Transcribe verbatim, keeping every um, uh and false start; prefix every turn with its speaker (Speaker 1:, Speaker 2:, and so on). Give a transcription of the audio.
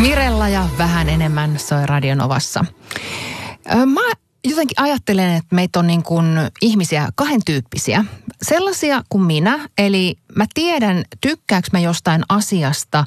Speaker 1: Mirella ja vähän enemmän soi Radio Novassa. Mä jotenkin ajattelen, että meitä on niin kuin ihmisiä kahden tyyppisiä. Sellaisia kuin minä, eli mä tiedän, tykkääkö mä jostain asiasta